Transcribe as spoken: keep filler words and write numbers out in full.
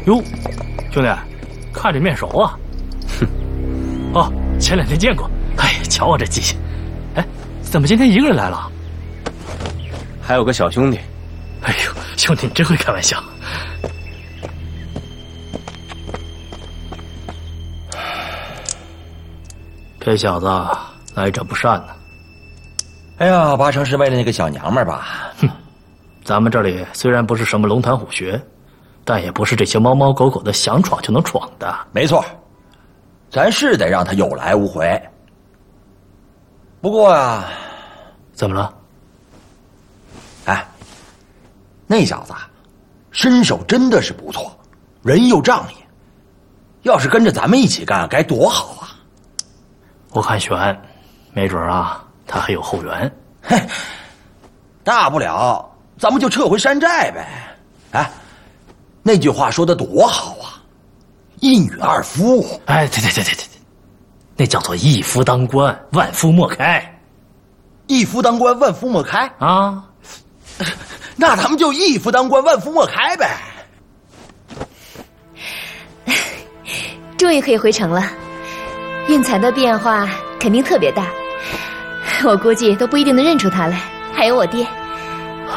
哟，兄弟，看着面熟啊。哼，哦，前两天见过。哎呀，瞧我这记性。哎，怎么今天一个人来了？ 还有个小兄弟。 哎呦，兄弟你真会开玩笑。这小子来者不善呢。 哎呀，八成是为了那个小娘们儿吧？ 哼，咱们这里虽然不是什么龙潭虎穴，但也不是这些猫猫狗狗的想闯就能闯的。 没错，咱是得让他有来无回。不过啊， 怎么了？ 哎，那小子身手真的是不错，人又仗义，要是跟着咱们一起干，该多好啊！ 我看悬，没准啊，他还有后援。 嘿，大不了咱们就撤回山寨呗。哎，那句话说的多好啊，一女二夫。 哎，对对对对对对，那叫做一夫当关，万夫莫开。 一夫当关，万夫莫开啊！ 那咱们就一夫当关，万夫莫开呗。 终于可以回城了，运彩的变化肯定特别大，我估计都不一定能认出他来。还有我爹，